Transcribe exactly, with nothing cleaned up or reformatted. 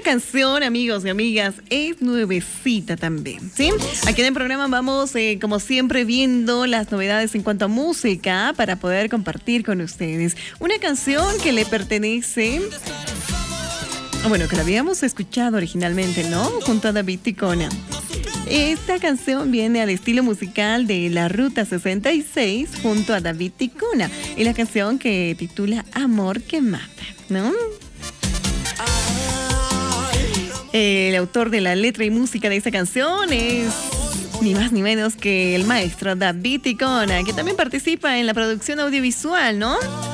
Esta canción, amigos y amigas, es nuevecita también, ¿sí? Aquí en el programa vamos, eh, como siempre, viendo las novedades en cuanto a música para poder compartir con ustedes. Una canción que le pertenece... Bueno, que la habíamos escuchado originalmente, ¿no? Junto a David Ticona. Esta canción viene al estilo musical de La Ruta sesenta y seis junto a David Ticona. Y la canción que titula Amor que Mata, ¿no? El autor de la letra y música de esta canción es ni más ni menos que el maestro David Ticona, que también participa en la producción audiovisual, ¿no?